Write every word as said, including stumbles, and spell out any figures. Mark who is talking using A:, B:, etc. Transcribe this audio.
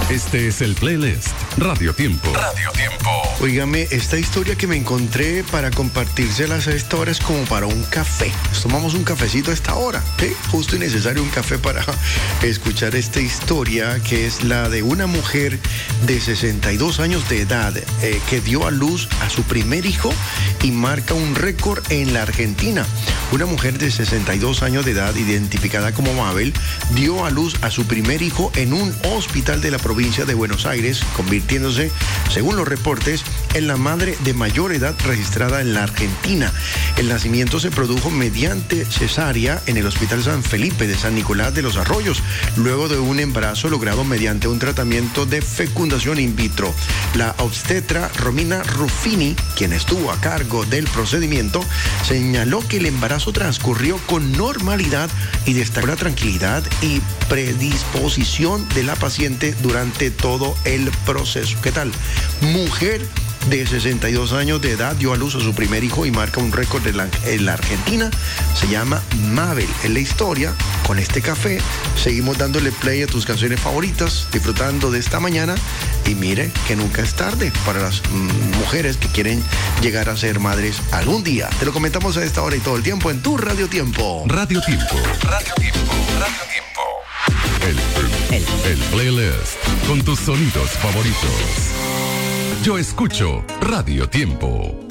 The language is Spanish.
A: Este es el playlist Radio Tiempo. Radio Tiempo.
B: Óigame, esta historia que me encontré para compartírselas a esta hora es como para un café. Nos tomamos un cafecito a esta hora, ¿sí? Justo y necesario un café para escuchar esta historia, que es la de una mujer de sesenta y dos años de edad eh, que dio a luz a su primer hijo y marca un récord en la Argentina. Una mujer de sesenta y dos años de edad, identificada como Mabel, dio a luz a su primer hijo en un hospital de la provincia de Buenos Aires, convirtiéndose, según los reportes, en la madre de mayor edad registrada en la Argentina. El nacimiento se produjo mediante cesárea en el Hospital San Felipe de San Nicolás de los Arroyos, luego de un embarazo logrado mediante un tratamiento de fecundación in vitro. La obstetra Romina Ruffini, quien estuvo a cargo del procedimiento, señaló que el embarazo transcurrió con normalidad y destacó la tranquilidad y predisposición de la paciente durante todo el proceso. ¿Qué tal? Mujer de sesenta y dos años de edad dio a luz a su primer hijo y marca un récord en la, en la Argentina. Se llama Mabel. En la historia, con este café, seguimos dándole play a tus canciones favoritas, disfrutando de esta mañana. Y mire que nunca es tarde para las mm, mujeres que quieren llegar a ser madres algún día. Te lo comentamos a esta hora y todo el tiempo en tu Radio Tiempo.
A: Radio Tiempo. Radio Tiempo. Radio Tiempo. El, el, el playlist con tus sonidos favoritos. Yo escucho Radio Tiempo.